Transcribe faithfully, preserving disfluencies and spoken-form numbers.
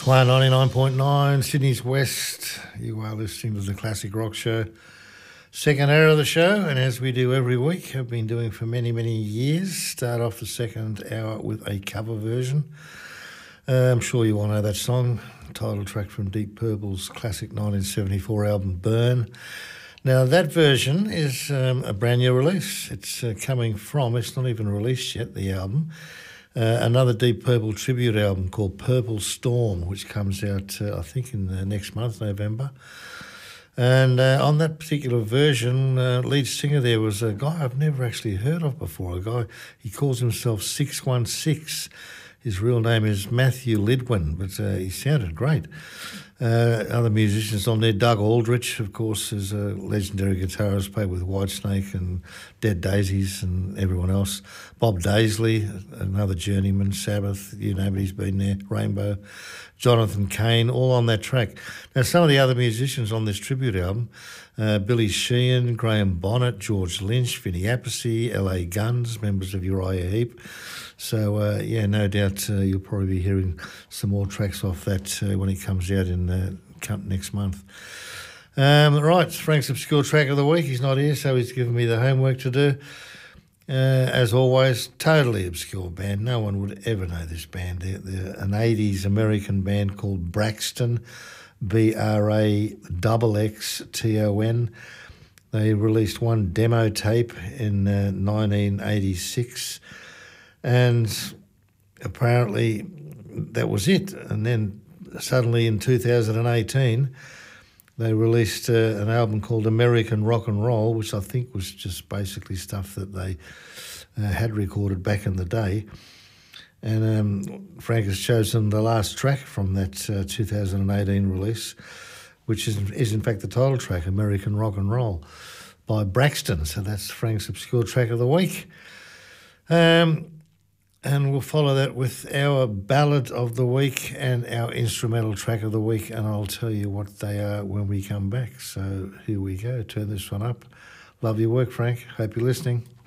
Swan ninety-nine point nine, Sydney's West. You are listening to the Classic Rock Show. Second hour of the show, and as we do every week, have been doing for many, many years, start off the second hour with a cover version. Uh, I'm sure you all know that song, title track from Deep Purple's classic nineteen seventy-four album, Burn. Now, that version is um, a brand new release. It's uh, coming from, it's not even released yet, the album, uh, another Deep Purple tribute album called Purple Storm, which comes out, uh, I think, in the next month, November. And uh, on that particular version, uh, lead singer there was a guy I've never actually heard of before, a guy, he calls himself six one six. His real name is Matthew Lidwin, but uh, he sounded great. Uh, other musicians on there, Doug Aldrich, of course, is a legendary guitarist, played with Whitesnake and Dead Daisies and everyone else. Bob Daisley, another journeyman, Sabbath, you name it, he's been there, Rainbow. Jonathan Cain, all on that track. Now, some of the other musicians on this tribute album, uh, Billy Sheehan, Graham Bonnet, George Lynch, Vinny Appice, L A Guns, members of Uriah Heep. So, uh, yeah, no doubt uh, you'll probably be hearing some more tracks off that uh, when it comes out in uh, next month. Um, right, Frank's Obscure Track of the Week. He's not here, so he's given me the homework to do. Uh, as always, totally obscure band. No one would ever know this band. They're, they're an eighties American band called Braxton, B R A X X T O N. They released one demo tape in uh, nineteen eighty-six, and apparently that was it. And then suddenly in two thousand eighteen, they released uh, an album called American Rock and Roll, which I think was just basically stuff that they uh, had recorded back in the day. And um, Frank has chosen the last track from that uh, two thousand eighteen release, which is, is in fact the title track, American Rock and Roll, by Braxton. So that's Frank's Obscure Track of the Week. Um... And we'll follow that with our ballad of the week and our instrumental track of the week, and I'll tell you what they are when we come back. So here we go. Turn this one up. Love your work, Frank. Hope you're listening.